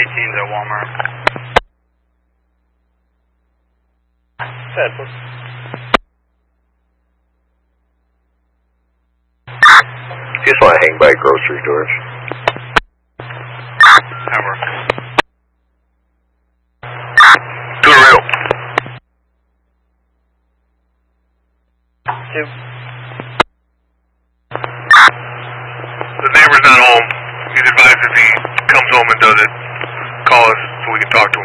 18's at Walmart. Sad, Just want to hang by grocery stores. That works. To the real. 2. The neighbor's not home. He's advised if he comes home and does it, call us so we can talk to him.